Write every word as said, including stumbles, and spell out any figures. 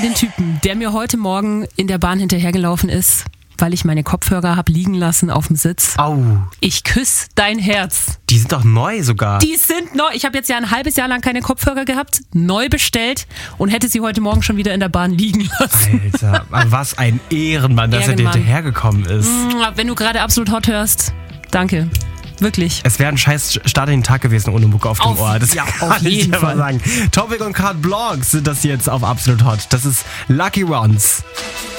den Typen, der mir heute Morgen in der Bahn hinterhergelaufen ist, weil ich meine Kopfhörer habe liegen lassen auf dem Sitz. Au. Ich küsse dein Herz. Die sind doch neu sogar. Die sind neu. Ich habe jetzt ja ein halbes Jahr lang keine Kopfhörer gehabt, neu bestellt und hätte sie heute Morgen schon wieder in der Bahn liegen lassen. Alter, was ein Ehrenmann, dass er dir hinterhergekommen ist. Wenn du gerade Absolut Hot hörst, danke. Wirklich. Es wäre ein scheiß Start in den Tag gewesen ohne Mucke auf dem auf, Ohr. Das ja, kann auf jeden ich Fall mal sagen. Topic und Carte Blanche sind das jetzt auf Absolut Hot. Das ist Lucky Ones.